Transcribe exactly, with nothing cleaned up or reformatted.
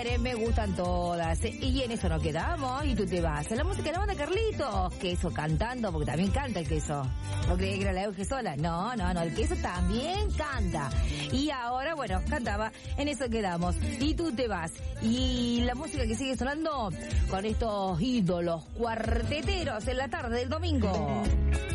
Me gustan todas. Y en eso nos quedamos y tú te vas. En la música de la banda Carlitos. Queso cantando, porque también canta el queso. ¿No creí que era la Euge sola? No, no, no. El queso también canta. Y ahora, bueno, cantaba. En eso quedamos. Y tú te vas. Y la música que sigue sonando con estos ídolos cuarteteros en la tarde del domingo.